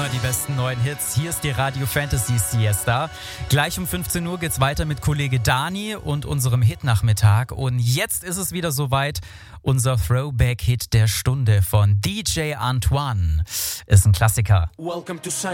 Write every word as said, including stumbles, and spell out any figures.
immer die besten neuen Hits. Hier ist die Radio Fantasy Siesta. Gleich um fünfzehn Uhr geht's weiter mit Kollege Dani und unserem Hitnachmittag. Und jetzt ist es wieder soweit. Unser Throwback-Hit der Stunde von D J Antoine ist ein Klassiker. Welcome to